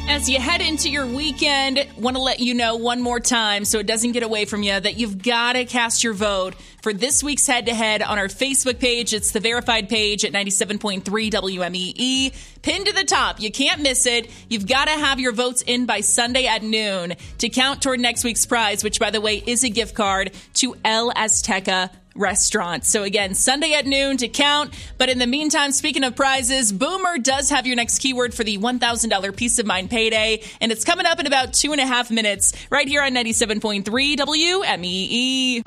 As you head into your weekend, want to let you know one more time so it doesn't get away from you that you've got to cast your vote for this week's head-to-head on our Facebook page. It's the verified page at 97.3 WMEE. Pinned to the top. You can't miss it. You've got to have your votes in by Sunday at noon to count toward next week's prize, which, by the way, is a gift card to El Azteca Restaurant. So again, Sunday at noon to count. But in the meantime, speaking of prizes, Boomer does have your next keyword for the $1,000 Peace of Mind payday. And it's coming up in about 2.5 minutes right here on 97.3 WMEE.